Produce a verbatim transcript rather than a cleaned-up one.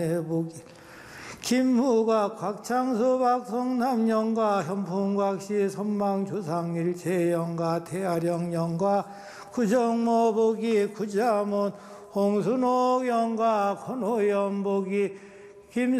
보기 김무각 곽창수 박성남영과 현풍각시 선망주상일 재영과 태아령영과 구정모보기 구자문 홍순옥영과 권호연보기 김